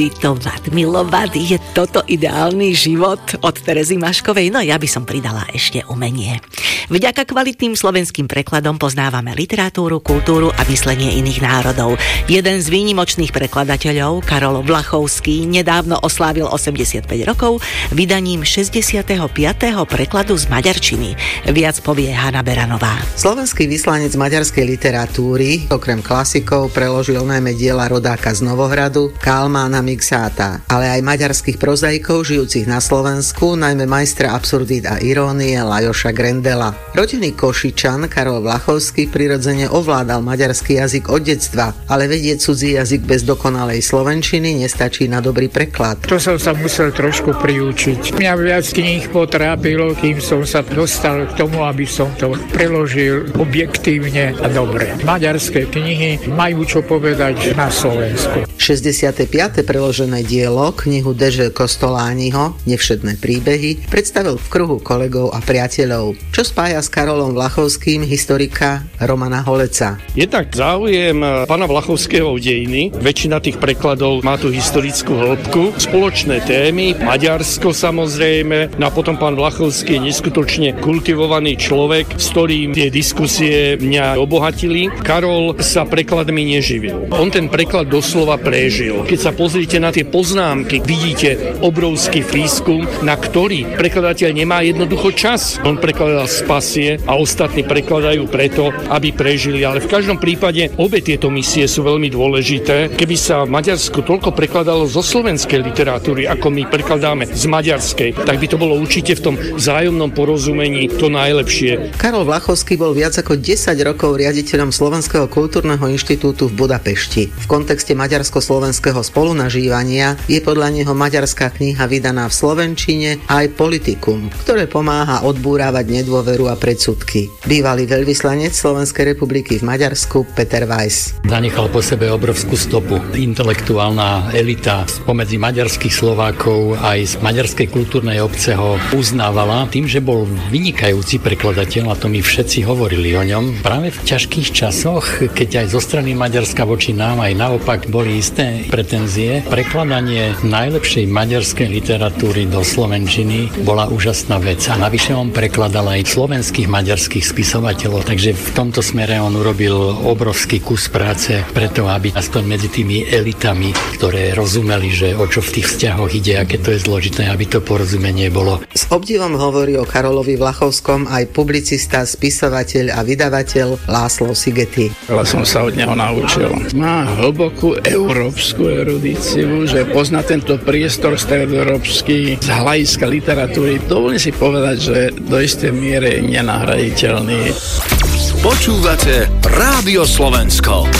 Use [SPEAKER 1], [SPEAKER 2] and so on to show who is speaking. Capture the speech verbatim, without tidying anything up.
[SPEAKER 1] Citovať, milovať, je toto ideálny život od Terezy Maškovej? No ja by som pridala ešte umenie. Vďaka kvalitným slovenským prekladom poznávame literatúru, kultúru a myslenie iných národov. Jeden z výnimočných prekladateľov, Karol Vlachovský, nedávno oslávil osemdesiatpäť rokov vydaním šesťdesiateho piateho prekladu z maďarčiny. Viac povie Hanna Beranová.
[SPEAKER 2] Slovenský vyslanec maďarskej literatúry okrem klasikov preložil najmä diela rodáka z Novohradu, Kalmána Miksáta, ale aj maďarských prozaikov žijúcich na Slovensku, najmä majstra absurdít a irónie Lajoša Grendela. Rodený Košičan Karol Vlachovský prirodzene ovládal maďarský jazyk od detstva, ale vedieť cudzí jazyk bez dokonalej slovenčiny nestačí na dobrý preklad.
[SPEAKER 3] To som sa musel trošku priučiť. Mňa viac kníh potrápilo, kým som sa dostal k tomu, aby som to preložil objektívne a dobre. Maďarské knihy majú čo povedať na Slovensku.
[SPEAKER 2] šesťdesiate piate preložené dielo, knihu Deže Kostolániho, Nevšetné príbehy, predstavil v kruhu kolegov a priateľov, čo spája s Karolom Vlachovským historika Romana Holeca.
[SPEAKER 4] Je tak záujem pána Vlachovského o dejiny, väčšina tých prekladov má tú historickú hĺbku, spoločné témy, Maďarsko samozrejme, no a potom pán Vlachovský je neskutočne kultivovaný človek, s ktorým tie diskusie mňa obohatili. Karol sa prekladmi neživil. On ten preklad doslova prežil. Keď sa pozrite na tie poznámky, vidíte obrovský výskum, na ktorý prekladateľ nemá jednoducho čas. On prekladal z pasie a ostatní prekladajú preto, aby prežili. Ale v každom prípade obe tieto misie sú veľmi dôležité. Keby sa v Maďarsku toľko prekladalo zo slovenskej literatúry, ako my prekladáme z maďarskej, tak by to bolo určite v tom vzájomnom porozumení to najlepšie.
[SPEAKER 2] Karol Vlachovský bol viac ako desať rokov riaditeľom Slovenského kultúrneho inštitútu v Budapešti. V kontexte maďarsko-slovenského spolunažívania je podľa neho maďarská kniha vydaná v slovenčine aj Politikum, ktoré pomáha odbúravať nedôveru a predsudky. Bývalý veľvyslanec Slovenskej republiky v Maďarsku Peter Weiss.
[SPEAKER 5] Zanechal po sebe obrovskú stopu. Intelektuálna elita spomedzi maďarských Slovákov aj z maďarskej kultúrnej obce ho uznávala tým, že bol vynikajúci prekladateľ, a to mi všetci hovorili o ňom. Práve v ťažkých časoch, keď aj zo strany Maďarska voči nám aj naopak boli isté pretenzie, prekladanie najlepšej maďarskej literatúry do slovenčiny bola úžasná vec. A navyše on prekladal aj slovenských maďarských spisovateľov, takže v tomto smere on urobil obrovský kus práce preto, aby aspoň medzi tými elitami, ktoré rozumeli, že o čo v tých vzťahoch ide, aké to je zložité, aby to porozumenie bolo.
[SPEAKER 2] S obdivom hovorí o Karolovi Vlachovskom aj publicista, spisovateľ a vydavateľ László Szigeti.
[SPEAKER 3] Ale som sa od neho naučil. Má hlbokú európsku erudíciu, že pozná tento priestor stredoeurópsky z hľadiska literatúry. Dovolím si povedať, že do istej miery je nenahraditeľný.
[SPEAKER 6] Počúvate Rádio Slovensko.